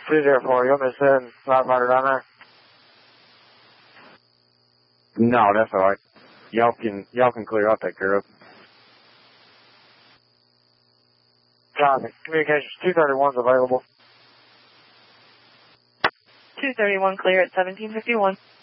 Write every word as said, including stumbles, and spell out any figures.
two zero four, you want me to send firefighter down there? No, that's all right. Y'all can, y'all can clear out that curb. Copy. Communications two thirty-one's available. two thirty-one clear at seventeen fifty-one.